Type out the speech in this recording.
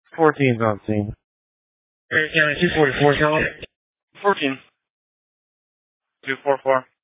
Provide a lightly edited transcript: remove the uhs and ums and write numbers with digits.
14's on scene. County 244, Charlotte. 14. 244.